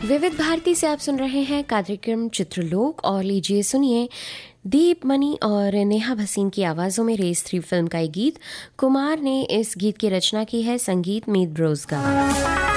विविध भारती से आप सुन रहे हैं कार्यक्रम चित्रलोक और लीजिए सुनिए दीप मनी और नेहा भसीन की आवाज़ों में रेस 3 फिल्म का ये गीत। कुमार ने इस गीत की रचना की है, संगीत मीत ब्रोज का।